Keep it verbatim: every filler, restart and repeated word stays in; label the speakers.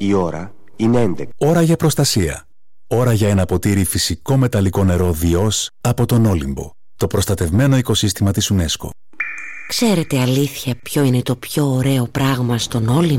Speaker 1: Η ώρα είναι έντεκα.
Speaker 2: Ώρα για προστασία. Ώρα για ένα ποτήρι φυσικό μεταλλικό νερό Διός από τον Όλυμπο, το προστατευμένο οικοσύστημα της UNESCO.
Speaker 3: Ξέρετε αλήθεια ποιο είναι το πιο ωραίο πράγμα στον Όλυμπο?